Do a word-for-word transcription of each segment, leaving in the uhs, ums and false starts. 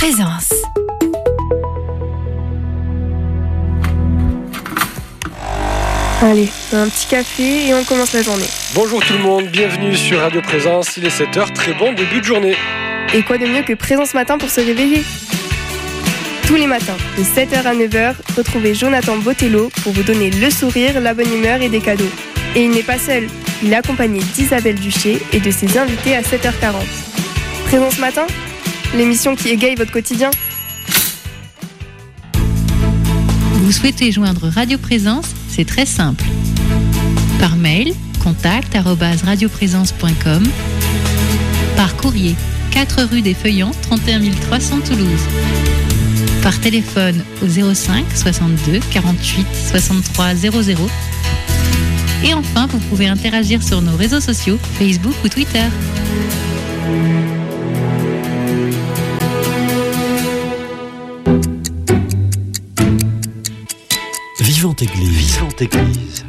Présence. Allez, un petit café et on commence la journée. Bonjour tout le monde, bienvenue sur Radio Présence, il est sept heures, très bon début de journée. Et quoi de mieux que Présence Matin pour se réveiller ? Tous les matins, de sept heures à neuf heures, retrouvez Jonathan Botello pour vous donner le sourire, la bonne humeur et des cadeaux. Et il n'est pas seul, il est accompagné d'Isabelle Duché et de ses invités à sept heures quarante. Présence Matin, l'émission qui égaye votre quotidien. Vous souhaitez joindre Radio Présence ? C'est très simple. Par mail, contact arobase radioprésence point com. Par courrier, quatre rue des Feuillants, trente et un mille trois cents Toulouse. Par téléphone au zéro cinq soixante-deux quarante-huit soixante-trois zéro zéro. Et enfin, vous pouvez interagir sur nos réseaux sociaux, Facebook ou Twitter. Vivante Église. Vivante Église.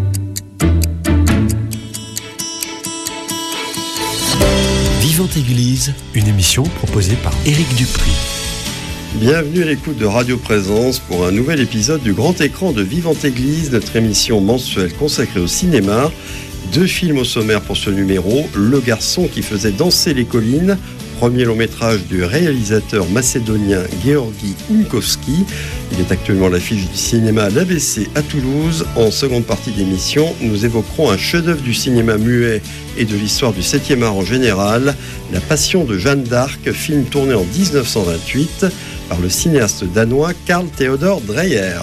Vivante Église, une émission proposée par Éric Dupri. Bienvenue à l'écoute de Radio Présence pour un nouvel épisode du Grand Écran de Vivante Église, notre émission mensuelle consacrée au cinéma. Deux films au sommaire pour ce numéro, Le garçon qui faisait danser les collines, premier long métrage du réalisateur macédonien Georgi Unkowski. Il est actuellement à l'affiche du cinéma à l'A B C à Toulouse. En seconde partie d'émission, nous évoquerons un chef-d'œuvre du cinéma muet et de l'histoire du septième art en général, La Passion de Jeanne d'Arc, film tourné en dix-neuf cent vingt-huit par le cinéaste danois Carl Theodor Dreyer.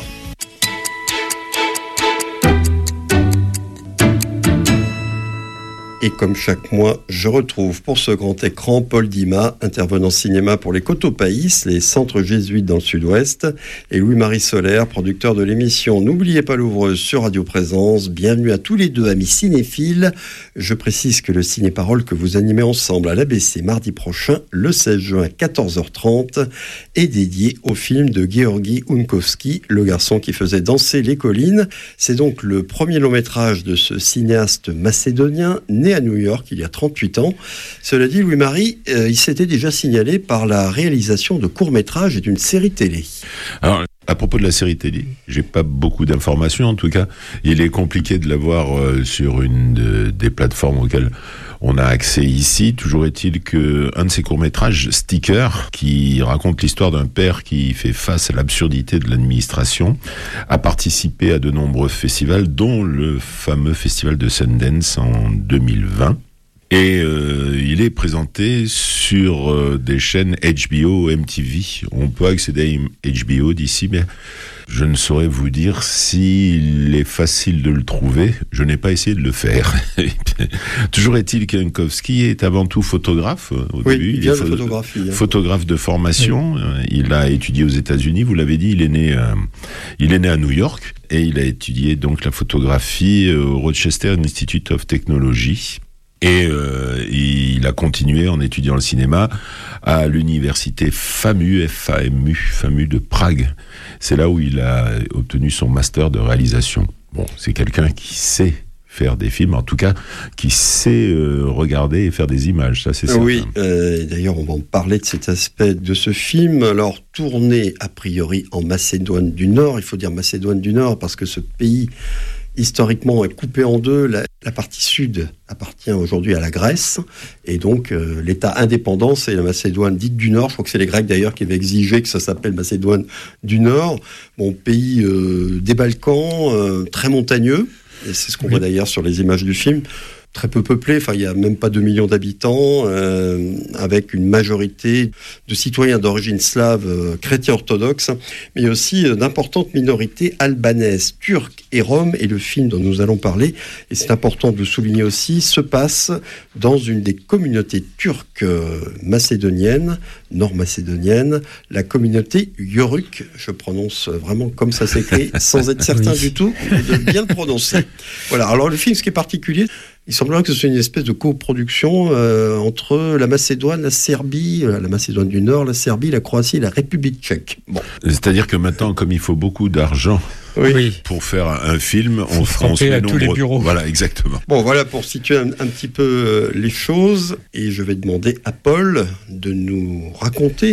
Et comme chaque mois, je retrouve pour ce grand écran Paul Dima, intervenant cinéma pour les Cotopaïs, les centres jésuites dans le sud-ouest, et Louis-Marie Solaire, producteur de l'émission N'oubliez pas l'ouvreuse sur Radio Présence. Bienvenue à tous les deux, amis cinéphiles. Je précise que le ciné-parole que vous animez ensemble à l'A B C mardi prochain, le seize juin à quatorze heures trente, est dédié au film de Georgi Unkowski, Le garçon qui faisait danser les collines. C'est donc le premier long-métrage de ce cinéaste macédonien, né à New York il y a trente-huit ans. Cela dit, Louis-Marie, euh, il s'était déjà signalé par la réalisation de courts-métrages et d'une série télé. Alors, à propos de la série télé, j'ai pas beaucoup d'informations. En tout cas, il est compliqué de l'avoir euh, sur une de, des plateformes auxquelles on a accès ici. Toujours est-il que un de ces courts-métrages, Sticker, qui raconte l'histoire d'un père qui fait face à l'absurdité de l'administration, a participé à de nombreux festivals, dont le fameux festival de Sundance en deux mille vingt. Et euh, il est présenté sur euh, des chaînes H B O, M T V. On peut accéder à H B O d'ici, mais je ne saurais vous dire s'il est facile de le trouver. Je n'ai pas essayé de le faire. Toujours est-il qu'Unkowski est avant tout photographe au oui, début. Il, il est pho- photographie, hein. photographe de formation. Oui. Il a étudié aux États-Unis. Vous l'avez dit, il est né, euh, il est né à New York et il a étudié donc la photographie au Rochester Institute of Technology. Et euh, il a continué en étudiant le cinéma à l'université FAMU, F A M U, FAMU de Prague. C'est là où il a obtenu son master de réalisation. Bon, c'est quelqu'un qui sait faire des films, en tout cas, qui sait euh, regarder et faire des images, ça c'est certain. Oui, euh, d'ailleurs on va en parler de cet aspect de ce film. Alors, tourné a priori en Macédoine du Nord, il faut dire Macédoine du Nord parce que ce pays historiquement est coupé en deux. La, la partie sud appartient aujourd'hui à la Grèce et donc euh, l'État indépendant c'est la Macédoine dite du Nord. Je crois que c'est les Grecs d'ailleurs qui avaient exigé que ça s'appelle Macédoine du Nord. Bon, pays euh, des Balkans, euh, très montagneux, et c'est ce qu'on oui. voit d'ailleurs sur les images du film. Très peu peuplé, enfin il n'y a même pas deux millions d'habitants, euh, avec une majorité de citoyens d'origine slave, euh, chrétiens orthodoxes, mais aussi euh, d'importantes minorités albanaises, turques et roms. Et le film dont nous allons parler, et c'est important de le souligner aussi, se passe dans une des communautés turques euh, macédoniennes, nord-macédoniennes, la communauté Yörük. Je prononce vraiment comme ça s'écrit, sans être certain oui. du tout de bien le prononcer. Voilà. Alors le film, ce qui est particulier, il semblerait que ce soit une espèce de coproduction euh, entre la Macédoine, la Serbie, la Macédoine du Nord, la Serbie, la Croatie et la République tchèque. Bon. C'est-à-dire que maintenant, comme il faut beaucoup d'argent oui. pour faire un film, on, on se met à nombreux. tous les bureaux. Voilà, exactement. Bon, voilà pour situer un, un petit peu euh, les choses. Et je vais demander à Paul de nous raconter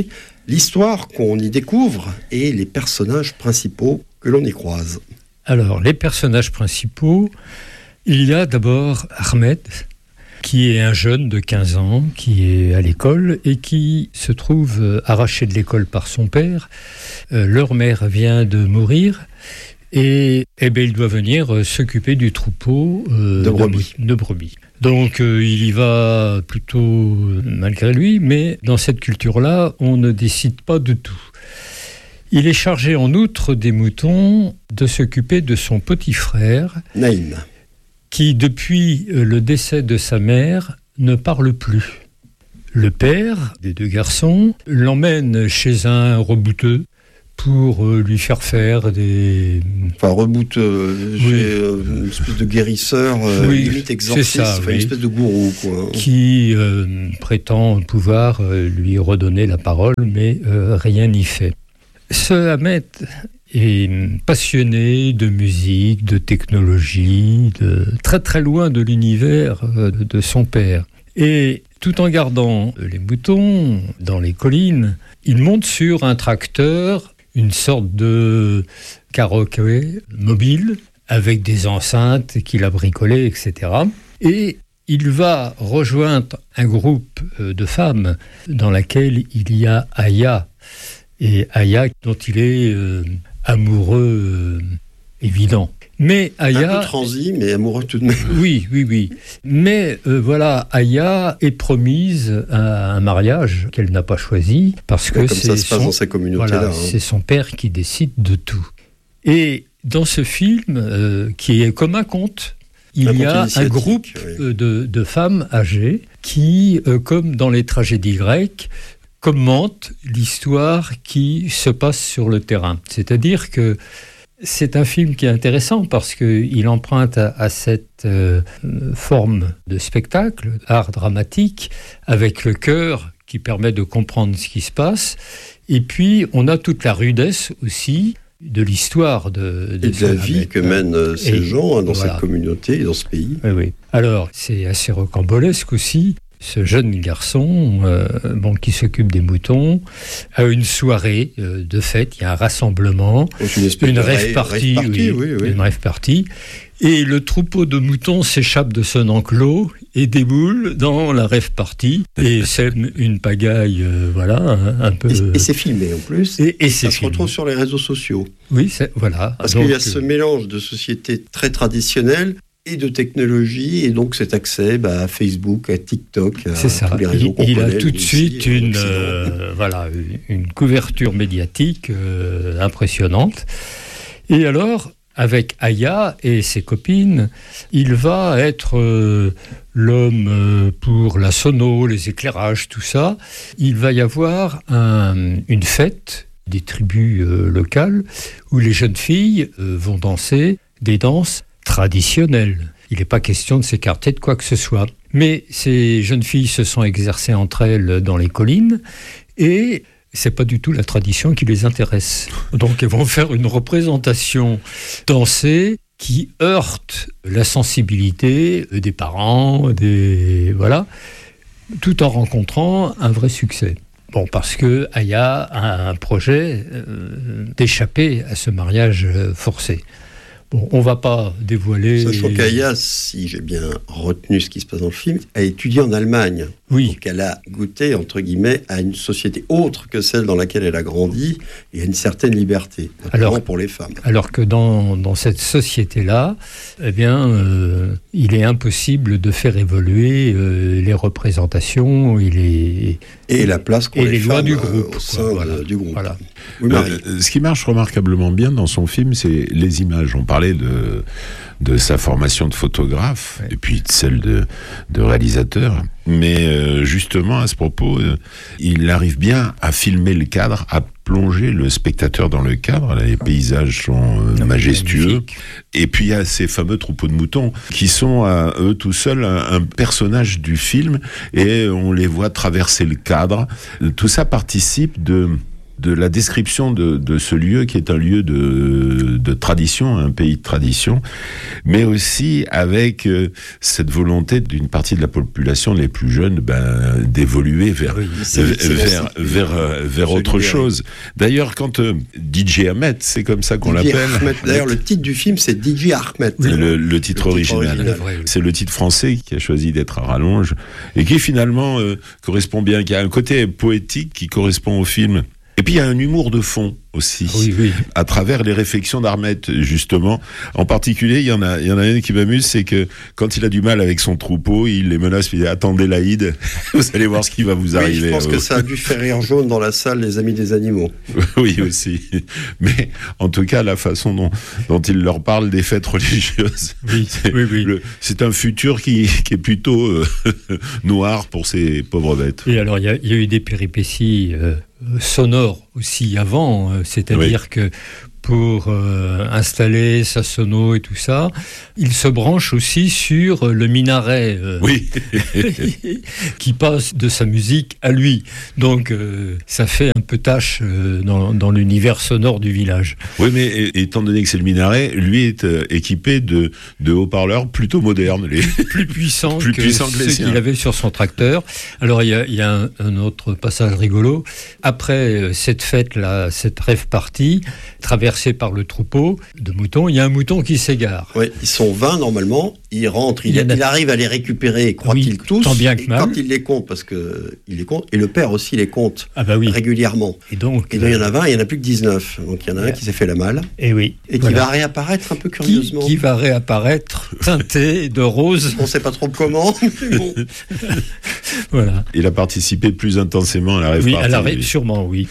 l'histoire qu'on y découvre et les personnages principaux que l'on y croise. Alors, les personnages principaux, il y a d'abord Ahmed, qui est un jeune de quinze ans, qui est à l'école et qui se trouve arraché de l'école par son père. Euh, leur mère vient de mourir et eh bien, il doit venir s'occuper du troupeau euh, de brebis. De, de brebis. Donc euh, il y va plutôt euh, malgré lui, mais dans cette culture-là, on ne décide pas de tout. Il est chargé en outre des moutons de s'occuper de son petit frère, Naïm, qui depuis le décès de sa mère ne parle plus. Le père des deux garçons l'emmène chez un rebouteux pour lui faire faire des... Enfin, reboot, euh, Oui. j'ai euh, une espèce de guérisseur, euh, Oui, limite exorciste, c'est ça, enfin, oui. une espèce de gourou, quoi. qui euh, prétend pouvoir euh, lui redonner la parole, mais euh, rien n'y fait. Ce Ahmed est passionné de musique, de technologie, de, très très loin de l'univers euh, de, de son père. Et tout en gardant les moutons dans les collines, il monte sur un tracteur, une sorte de karaoké mobile, avec des enceintes qu'il a bricolées, et cetera. Et il va rejoindre un groupe de femmes dans laquelle il y a Aya, et Aya dont il est euh, amoureux euh, évident. Mais Aya... Un peu transi, mais amoureux tout de même. Oui, oui, oui. Mais euh, voilà, Aya est promise à un mariage qu'elle n'a pas choisi, parce que Comme c'est ça se passe son, dans ces communautés-là. voilà, hein. c'est son père qui décide de tout. Et dans ce film, euh, qui est comme un conte, il Un y conte a un initiatique, groupe oui. euh, de, de femmes âgées qui, euh, comme dans les tragédies grecques, commentent l'histoire qui se passe sur le terrain. C'est-à-dire que c'est un film qui est intéressant parce qu'il emprunte à, à cette euh, forme de spectacle, art dramatique, avec le cœur qui permet de comprendre ce qui se passe. Et puis, on a toute la rudesse aussi de l'histoire de, de Et de la vie Ahmed. que mènent euh, ces Et gens hein, dans voilà. cette communauté et dans ce pays. Oui, oui. Alors, c'est assez rocambolesque aussi. Ce jeune garçon, euh, bon, qui s'occupe des moutons, a une soirée euh, de fête, il y a un rassemblement, Donc une espèce une de rave rave- party, rave party, oui, oui, oui. une rave party, et le troupeau de moutons s'échappe de son enclos et déboule dans la rave party et sème une pagaille, euh, voilà, un, un peu. Et, et c'est filmé en plus. et, et Ça c'est se filmé. retrouve sur les réseaux sociaux. Oui, c'est, voilà. Parce Donc, qu'il y a ce mélange de sociétés très traditionnelles et de technologie, et donc cet accès bah, à Facebook, à TikTok, à C'est ça. tous les réseaux qu'on Il, il a connaît, tout de nous, suite ici, en une, Occident. euh, voilà, une couverture médiatique euh, impressionnante. Et alors, avec Aya et ses copines, il va être euh, l'homme euh, pour la sono, les éclairages, tout ça. Il va y avoir un- une fête des tribus euh, locales où les jeunes filles euh, vont danser des danses traditionnelles. Il n'est pas question de s'écarter de quoi que ce soit. Mais ces jeunes filles se sont exercées entre elles dans les collines et c'est pas du tout la tradition qui les intéresse. Donc elles vont faire une représentation dansée qui heurte la sensibilité des parents, des voilà, tout en rencontrant un vrai succès. Bon, parce que Aya a un projet euh, d'échapper à ce mariage euh, forcé. Bon, on va pas dévoiler... Sachant qu'Aya, si j'ai bien retenu ce qui se passe dans le film, a étudié en Allemagne. Oui. Donc elle a goûté, entre guillemets, à une société autre que celle dans laquelle elle a grandi et à une certaine liberté, notamment Alors- pour les femmes. Alors que dans, dans cette société-là, eh bien, euh, il est impossible de faire évoluer euh, les représentations et les, Et la place qu'ont et les, les lois femmes du euh, groupe. au quoi, sein de- voilà. du groupe. Voilà. Oui, Marie. Euh, Ce qui marche remarquablement bien dans son film, c'est les images. On parlait de, de sa formation de photographe, Ouais. et puis de celle de, de réalisateur. Mais euh, justement, à ce propos, euh, il arrive bien à filmer le cadre, à plonger le spectateur dans le cadre. Là, les paysages sont euh, majestueux. Magnifique. Et puis il y a ces fameux troupeaux de moutons qui sont à eux tout seuls un, un personnage du film et on les voit traverser le cadre. Tout ça participe de de la description de, de ce lieu qui est un lieu de, de tradition, un pays de tradition, mais aussi avec euh, cette volonté d'une partie de la population, les plus jeunes, ben, d'évoluer vers, oui, c'est, euh, c'est vers, vers, euh, vers autre chose. D'ailleurs, quand euh, D J Ahmed, c'est comme ça qu'on D J l'appelle. Ahmed, d'ailleurs, le titre du film, c'est D J Ahmed. Oui, le, le titre le original. Titre original. Ouais, oui. C'est le titre français qui a choisi d'être à rallonge et qui finalement euh, correspond bien, qui a un côté poétique qui correspond au film. Et puis il y a un humour de fond aussi, Oui, oui. à travers les réflexions d'Ahmed, justement. En particulier, il y en a, il y en a une qui m'amuse, c'est que quand il a du mal avec son troupeau, il les menace, il dit « Attendez l'Aïd, vous allez voir ce qui va vous Oui, arriver. » je pense que ça a dû faire rire jaune dans la salle, les amis des animaux. Oui, aussi. Mais en tout cas, la façon dont, dont il leur parle des fêtes religieuses, Oui, c'est, oui, oui. le- c'est un futur qui, qui est plutôt euh, noir pour ces pauvres bêtes. Et alors, il y, a- il y a eu des péripéties euh, sonores aussi avant, euh, c'est-à-dire Oui. que pour euh, installer sa sono et tout ça, il se branche aussi sur le minaret euh, Oui. qui passe de sa musique à lui. Donc, euh, ça fait un peu tâche euh, dans, dans l'univers sonore du village. Oui, mais é- étant donné que c'est le minaret, lui est euh, équipé de, de haut-parleurs plutôt modernes. Les... Plus puissant Plus que, puissant que les ceux siens. qu'il avait sur son tracteur. Alors, il y a, il y a un, un autre passage rigolo. Après euh, cette fête-là, cette rêve partie, traversée par le troupeau de moutons, il y a un mouton qui s'égare. Oui, ils sont vingt normalement, il rentre, il, Il y en a- il arrive à les récupérer, croit-il Oui, tous, tant bien que et mal. quand il les compte, parce que il les compte, et le père aussi les compte Ah bah oui. régulièrement. Et donc, Et donc il y en a vingt, il n'y en a plus que dix-neuf. Donc il y en a un qui s'est fait la malle, et oui. et qui Voilà. va réapparaître un peu Qui, curieusement. qui va réapparaître teinté de rose. On ne sait pas trop comment, mais bon. Voilà. Il a participé plus intensément à la rêve Oui, party, à la lui. ré- sûrement, oui.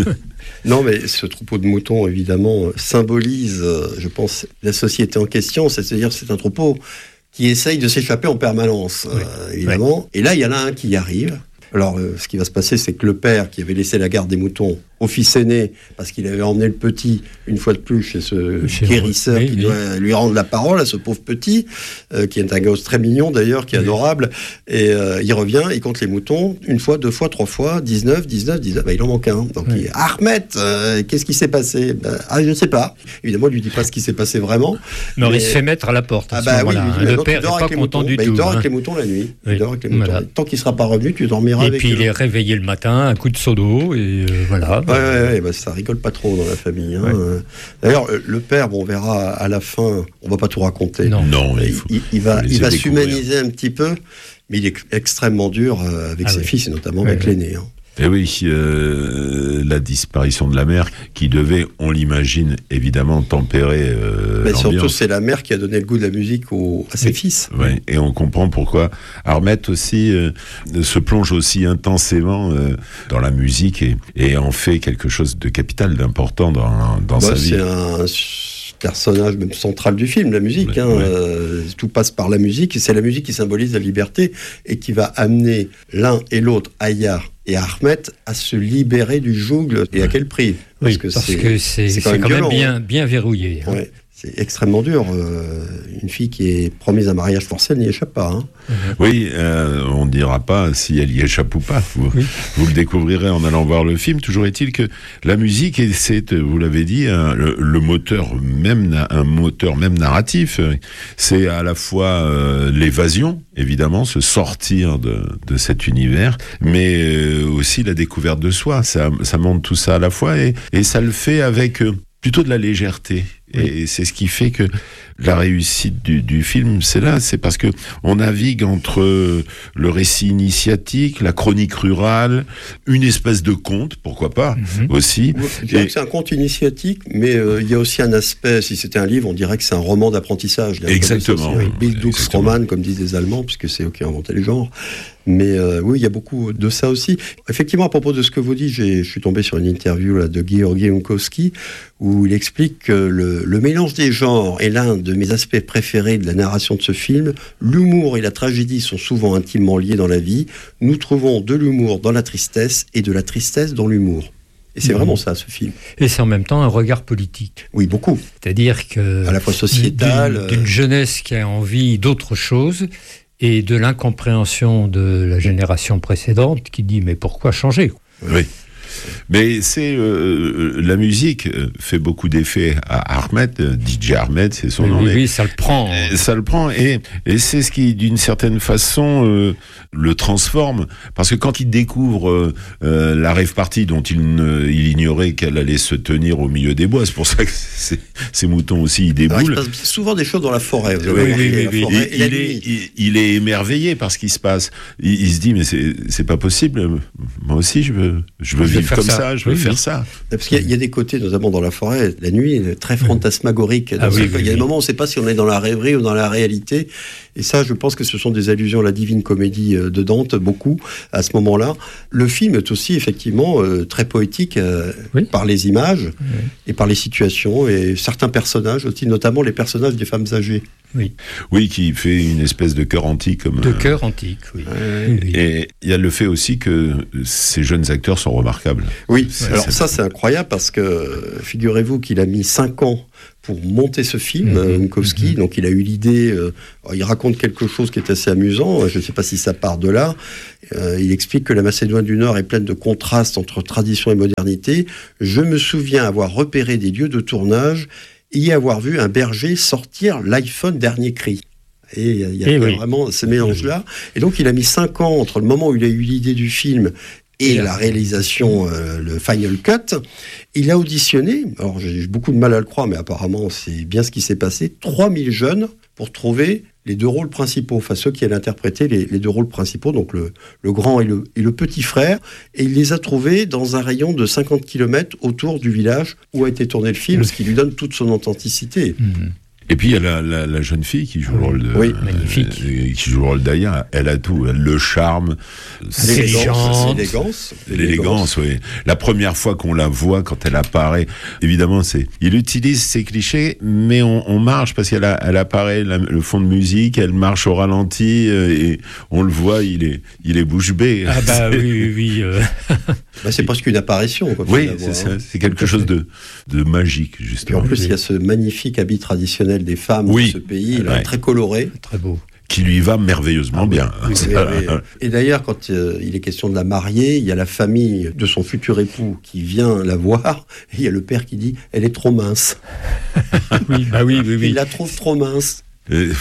Non, mais ce troupeau de moutons, évidemment, euh, symbolise, euh, je pense, la société en question. C'est-à-dire que c'est un troupeau qui essaye de s'échapper en permanence, Oui. euh, évidemment. Et là, il y en a un qui y arrive. Alors, euh, ce qui va se passer, c'est que le père, qui avait laissé la garde des moutons au fils aîné, parce qu'il avait emmené le petit, une fois de plus, chez ce Chez guérisseur oui, qui oui. doit lui rendre la parole, à ce pauvre petit, euh, qui est un gosse très mignon d'ailleurs, qui est Oui. adorable. Et euh, il revient, il compte les moutons, une fois, deux fois, trois fois, dix-neuf, dix-neuf, dix-neuf. Bah, il en manque un. Donc, Oui. il dit, Ahmed, euh, qu'est-ce qui s'est passé bah, Ah, je ne sais pas. Évidemment, il lui dit pas ce qui s'est passé vraiment. Non, Mais- il se fait mettre à la porte à Ah ce bah oui, moment-là. il lui dit, le maintenant, tu père n'est dors pas avec les content moutons. du Bah, tout. il dort hein. avec les moutons la nuit. Oui. Il dort avec les moutons. Voilà. Tant qu'il ne sera pas revenu, tu dormiras Et avec puis eux. il est réveillé le matin, un coup de seau d'eau, et euh, voilà. Ouais, ouais, ouais, bah, ça rigole pas trop dans la famille. Hein. Ouais. D'ailleurs, euh, le père, bon, on verra à la fin, on va pas tout raconter. Non. Non, Il, il faut, il- il va, faut laisser il va découvrir. s'humaniser un petit peu, mais il est extrêmement dur euh, avec Ah ses oui. fils, et notamment Ouais, avec ouais. l'aîné. Hein. Et oui, euh, la disparition de la mère, qui devait, on l'imagine, évidemment tempérer euh, Mais surtout, l'ambiance. c'est la mère qui a donné le goût de la musique au- à ses Oui. fils. Ouais, et on comprend pourquoi Ahmed aussi euh, se plonge aussi intensément euh, dans la musique et, et en fait quelque chose de capital, d'important dans, dans Bah, sa vie. c'est un s- personnage même central du film, la musique. Ouais, hein, ouais. euh, tout passe par la musique, et c'est la musique qui symbolise la liberté et qui va amener l'un et l'autre, Aya et Ahmed, à se libérer du joug. Et à quel prix? Oui, parce que c'est c'est c'est quand même violent, bien, hein. bien verrouillé. hein. Ouais, c'est extrêmement dur. euh, une fille qui est promise à mariage forcé, elle n'y échappe pas. Hein. Oui, euh, on ne dira pas si elle y échappe ou pas. Vous, Oui. vous le découvrirez en allant voir le film. Toujours est-il que la musique, et c'est, vous l'avez dit, un- le, le moteur même, na- un moteur même narratif. C'est à la fois euh, l'évasion, évidemment, se sortir de, de cet univers, mais euh, aussi la découverte de soi. Ça, ça montre tout ça à la fois, et, et ça le fait avec euh, plutôt de la légèreté. Et c'est ce qui fait que la réussite du, du film, c'est là, c'est parce que on navigue entre le récit initiatique, la chronique rurale, une espèce de conte, pourquoi pas, Mhm. aussi. Je dirais Et- que c'est un conte initiatique, mais euh, il y a aussi un aspect, si c'était un livre, on dirait que c'est un roman d'apprentissage. Il y a un peu de ça Exactement, aussi, oui. hein. Bildungsroman, comme disent les Allemands, puisque c'est eux qui ont inventé les genres. Mais euh, oui, il y a beaucoup de ça aussi. Effectivement, à propos de ce que vous dites, j'ai- je suis tombé sur une interview là, de Georgi Unkowski, où il explique que le, le mélange des genres est l'un de mes aspects préférés de la narration de ce film. L'humour et la tragédie sont souvent intimement liés dans la vie. Nous trouvons de l'humour dans la tristesse et de la tristesse dans l'humour. Et c'est Mhm. vraiment ça, ce film. Et c'est en même temps un regard politique. Oui, beaucoup. C'est-à-dire que À la fois sociétal. d'une- d'une jeunesse qui a envie d'autre chose et de l'incompréhension de la génération précédente qui dit mais pourquoi changer? Oui. Mais c'est euh, la musique fait beaucoup d'effets à Ahmed, D J Ahmed, c'est son oui, nom. Oui, mais, oui, ça le prend. Euh, ça le prend et, et c'est ce qui, d'une certaine façon, euh, le transforme. Parce que quand il découvre euh, euh, la rave party dont il, ne, il ignorait qu'elle allait se tenir au milieu des bois, c'est pour ça que c'est, ces moutons aussi ils déboulent. Alors, il se passe souvent des choses dans la forêt. Vous Oui, avez oui, oui, la oui. forêt Il, et la il est, nuit. il, il est émerveillé par ce qui se passe. Il, il se dit mais c'est, c'est pas possible. Moi aussi je veux, je veux Je vais vivre faire comme ça. ça. Je veux Oui, faire oui. ça. Parce qu'il y a, il y a des côtés, notamment dans la forêt, la nuit, très fantasmagorique. Ah Donc, oui, il y a oui, des oui. moments où on ne sait pas si on est dans la rêverie ou dans la réalité. Et ça, je pense que ce sont des allusions à la Divine Comédie euh, de Dante, beaucoup, à ce moment-là. Le film est aussi, effectivement, euh, très poétique euh, Oui. par les images et par les situations et certains personnages aussi, notamment les personnages des femmes âgées. Oui, qui fait une espèce de cœur antique. Comme, De euh, cœur antique, oui. Oui, oui. Et il y a le fait aussi que ces jeunes acteurs sont remarquables. Oui, C'est- alors c'est- ça, c'est incroyable parce que figurez-vous qu'il a mis cinq ans pour monter ce film, Mhm. euh, Minkowski. Donc il a eu l'idée, euh, alors, il raconte quelque chose qui est assez amusant, je ne sais pas si ça part de là. Euh, il explique que la Macédoine du Nord est pleine de contrastes entre tradition et modernité. Je me souviens avoir repéré des lieux de tournage et y avoir vu un berger sortir l'iPhone dernier cri. Et il y a, il y a Eh oui. vraiment ce mélange-là. Et donc il a mis cinq ans entre le moment où il a eu l'idée du film et Et la la réalisation, euh, le final cut. Il a auditionné, alors j'ai beaucoup de mal à le croire, mais apparemment c'est bien ce qui s'est passé, trois mille jeunes pour trouver les deux rôles principaux, enfin ceux qui allaient interpréter les, les deux rôles principaux, donc le, le grand et le, et le petit frère, et il les a trouvés dans un rayon de cinquante kilomètres autour du village où a été tourné le film, ce qui lui donne toute son authenticité. Mhm. Et puis il y a la, la, la jeune fille qui joue le rôle de, Oui, magnifique. euh, qui joue le rôle d'Aya. Elle a tout, elle, le charme, L'élégance. L'élégance. l'élégance. Oui. La première fois qu'on la voit, quand elle apparaît, évidemment, c'est, il utilise ces clichés, mais on, on marche parce qu'elle a, elle apparaît, la- le fond de musique, elle marche au ralenti euh, et on le voit, il est, il est bouche bée. Ah bah oui, oui, oui. euh, Bah, c'est presque une apparition. Quoi, Oui, finalement, c'est ça, hein. c'est quelque chose de, de magique, Et en justement, plus, il y a ce magnifique habit traditionnel des femmes Oui. de ce pays, là, Ouais. très coloré. Très beau. qui lui va merveilleusement bien. Oui, oui, oui. Et d'ailleurs, quand euh, il est question de la marier, il y a la famille de son futur époux qui vient la voir, et il y a le père qui dit « elle est trop mince Oui, bah oui, oui, ». Il oui. la trouve trop mince. Euh,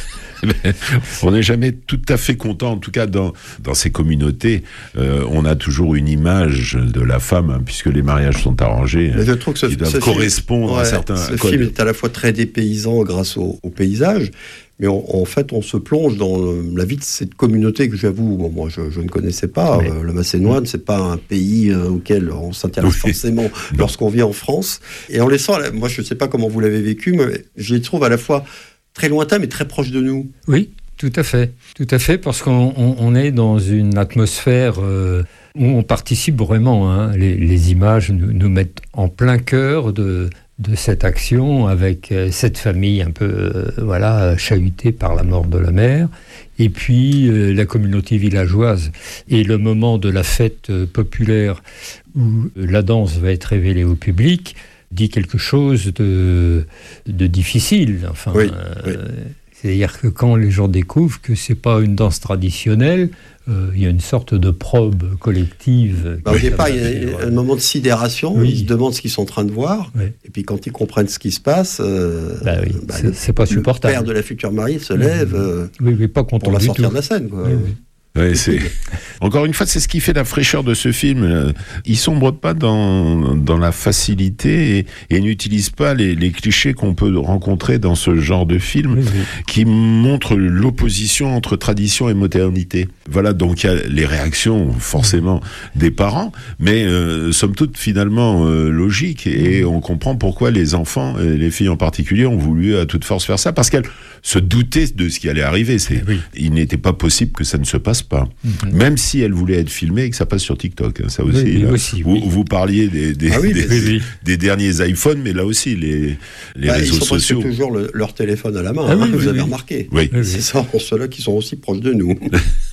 on n'est jamais tout à fait content, en tout cas dans, dans ces communautés, euh, on a toujours une image de la femme, hein, puisque les mariages sont arrangés, Mais je trouve que ce, qui doivent ce correspondre film, à ouais, certains ce codes. film est à la fois très dépaysant grâce au, au paysage, mais on- en fait, on se plonge dans le- la vie de cette communauté que j'avoue, bon, moi, je, je ne connaissais pas. Oui. Euh, le Macédoine, c'est pas un pays euh, auquel on s'intéresse Oui. forcément lorsqu'on vit en France. Et en laissant, moi, je ne sais pas comment vous l'avez vécu, mais je les trouve à la fois très lointains, mais très proches de nous. Oui, tout à fait. Tout à fait, parce qu'on on- on est dans une atmosphère euh, où on participe vraiment. Hein. Les, les images nous, nous mettent en plein cœur de, de cette action avec euh, cette famille un peu euh, voilà, chahutée par la mort de la mère. Et puis euh, la communauté villageoise. Et le moment de la fête euh, populaire où la danse va être révélée au public dit quelque chose de, de difficile. Enfin, Oui, euh, oui. c'est-à-dire que quand les gens découvrent que c'est pas une danse traditionnelle, euh, il y a une sorte de probe collective. Bah, au qui départ, va il y a vivre. un moment de sidération, Oui. ils se demandent ce qu'ils sont en train de voir, Oui. et puis quand ils comprennent ce qui se passe, euh, Bah oui, bah, c'est- le- c'est pas supportable. Le père de la future mariée se lève euh, Oui, oui, pas content pour la du sortir tout. de la scène. Quoi. Oui, oui. Ouais, c'est... Encore une fois, c'est ce qui fait la fraîcheur de ce film. Euh, Il sombre pas dans, dans la facilité et, et n'utilise pas les, les clichés qu'on peut rencontrer dans ce genre de film, Oui, oui. qui montrent l'opposition entre tradition et modernité. Voilà, donc il y a les réactions forcément des parents, mais euh, somme toute finalement euh, logiques, et on comprend pourquoi les enfants, et les filles en particulier, ont voulu à toute force faire ça, parce qu'elles se doutaient de ce qui allait arriver. C'est, Oui. il n'était pas possible que ça ne se passe pas, Mhm. même si elle voulait être filmée et que ça passe sur TikTok. hein, ça aussi. Oui, oui, là. aussi, vous, oui. vous parliez des, des, Ah oui, des, mais- Oui, oui. des derniers iPhones, mais là aussi les, les Bah, ils réseaux sont presque sociaux. toujours le- leur téléphone à la main, Ah hein, oui, vous oui, avez oui. remarqué. Oui. Oui, C'est oui. ça, ceux-là qui sont aussi proches de nous.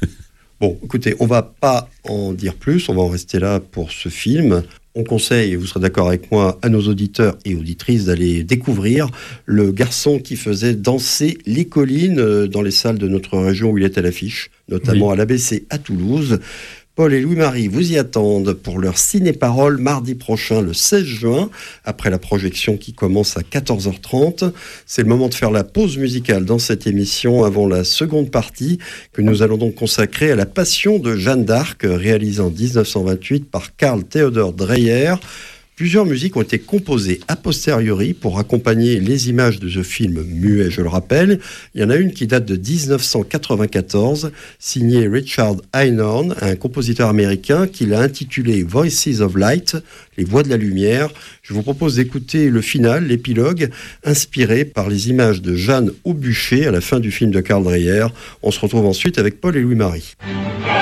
Bon, écoutez, on va pas en dire plus, on va en rester là pour ce film. On conseille, et vous serez d'accord avec moi, à nos auditeurs et auditrices d'aller découvrir Le garçon qui faisait danser les collines euh, dans les salles de notre région où il est à l'affiche, notamment Oui. à l'A B C à Toulouse. Paul et Louis-Marie vous y attendent pour leur ciné-parole mardi prochain, le seize juin, après la projection qui commence à quatorze heures trente. C'est le moment de faire la pause musicale dans cette émission avant la seconde partie que nous allons donc consacrer à la Passion de Jeanne d'Arc, réalisée en dix-neuf cent vingt-huit par Carl Theodor Dreyer. Plusieurs musiques ont été composées a posteriori pour accompagner les images de ce film muet, je le rappelle. Il y en a une qui date de dix-neuf cent quatre-vingt-quatorze, signée Richard Einhorn, un compositeur américain qui l'a intitulé Voices of Light, les voix de la lumière. Je vous propose d'écouter le final, l'épilogue, inspiré par les images de Jeanne au bûcher à la fin du film de Carl Dreyer. On se retrouve ensuite avec Paul et Louis-Marie.